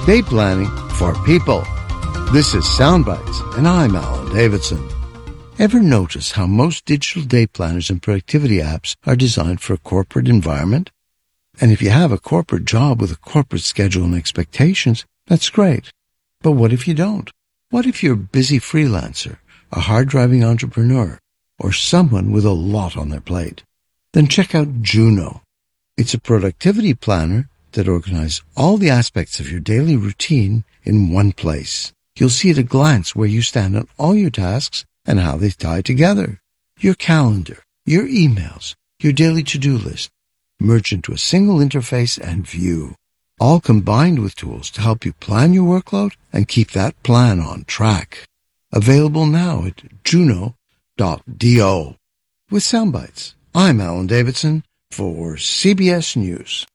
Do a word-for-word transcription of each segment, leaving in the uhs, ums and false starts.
Day planning for people. This is Soundbites, and I'm Alan Davidson. Ever notice how most digital day planners and productivity apps are designed for a corporate environment? And if you have a corporate job with a corporate schedule and expectations, that's great. But what if you don't? What if you're a busy freelancer, a hard-driving entrepreneur, or someone with a lot on their plate? Then check out Juno. It's a productivity planner that organizes all the aspects of your daily routine in one place. You'll see at a glance where you stand on all your tasks and how they tie together. Your calendar, your emails, your daily to-do list, merge into a single interface and view, all combined with tools to help you plan your workload and keep that plan on track. Available now at juno dot do. With Soundbites, I'm Alan Davidson for C B S News.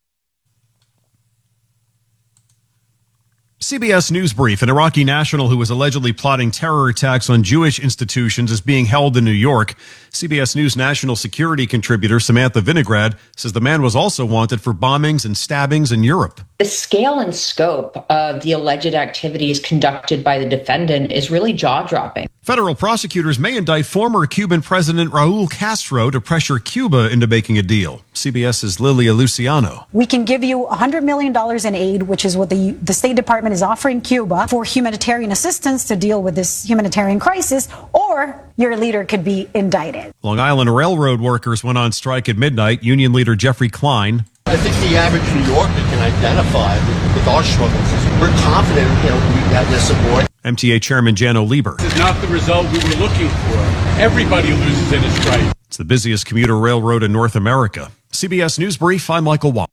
C B S News Brief. An Iraqi national who was allegedly plotting terror attacks on Jewish institutions is being held in New York. C B S News national security contributor Samantha Vinograd says the man was also wanted for bombings and stabbings in Europe. The scale and scope of the alleged activities conducted by the defendant is really jaw-dropping. Federal prosecutors may indict former Cuban President Raul Castro to pressure Cuba into making a deal. CBS's Lilia Luciano. We can give you one hundred million dollars in aid, which is what the, the State Department is offering Cuba for humanitarian assistance to deal with this humanitarian crisis, or your leader could be indicted. Long Island Railroad workers went on strike at midnight. Union leader Jeffrey Klein. I think the average New Yorker can identify with, with our struggles. We're confident, you know, we got their support. M T A Chairman Jan Lieber. This is not the result we were looking for. Everybody loses in a strike. It's the busiest commuter railroad in North America. C B S News Brief, I'm Michael Watt.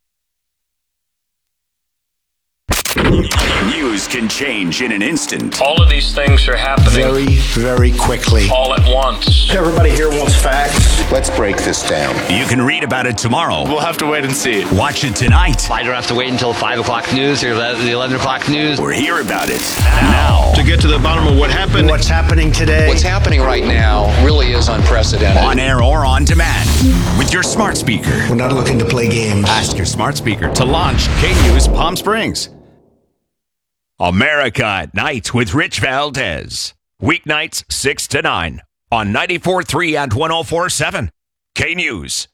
News can change in an instant. All of these things are happening very, very quickly. All at once. Everybody here wants facts. Let's break this down. You can read about it tomorrow. We'll have to wait and see. Watch it tonight. I don't have to wait until five o'clock news or the eleven o'clock news. Or hear about it now. To get to the bottom of what happened. What's happening today. What's happening right now really is unprecedented. On air or on demand. With your smart speaker. We're not looking to play games. Ask your smart speaker to launch K News Palm Springs. America at Night with Rich Valdez. Weeknights six to nine on ninety-four point three and one oh four point seven. K News.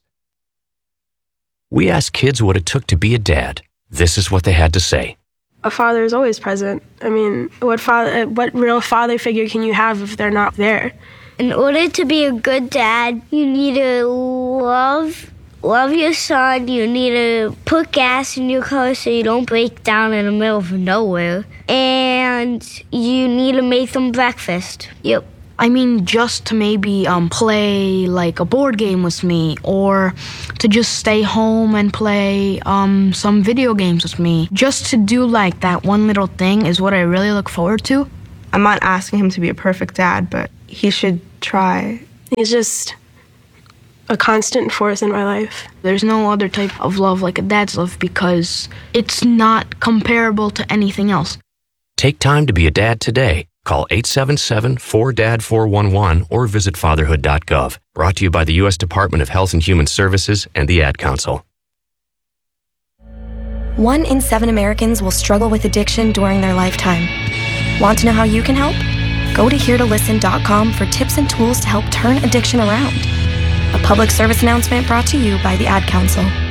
We asked kids what it took to be a dad. This is what they had to say. A father is always present. I mean, what father, what real father figure can you have if they're not there? In order to be a good dad, you need to love Love your son. You need to put gas in your car so you don't break down in the middle of nowhere. And you need to make them breakfast. Yep. I mean, just to maybe um, play like a board game with me, or to just stay home and play um, some video games with me. Just to do like that one little thing is what I really look forward to. I'm not asking him to be a perfect dad, but he should try. He's just a constant force in my life. There's no other type of love like a dad's love because it's not comparable to anything else. Take time to be a dad today. Call eight seven seven, four D A D, four one one or visit fatherhood dot gov. Brought to you by the U S Department of Health and Human Services and the Ad Council. One in seven Americans will struggle with addiction during their lifetime. Want to know how you can help? Go to here to listen dot com for tips and tools to help turn addiction around. A public service announcement brought to you by the Ad Council.